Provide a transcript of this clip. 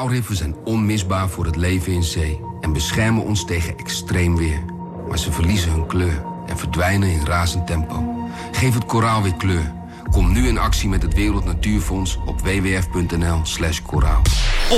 Koraalriffen zijn onmisbaar voor het leven in zee en beschermen ons tegen extreem weer. Maar ze verliezen hun kleur en verdwijnen in razend tempo. Geef het koraal weer kleur. Kom nu in actie met het Wereld Natuurfonds op wwf.nl/koraal.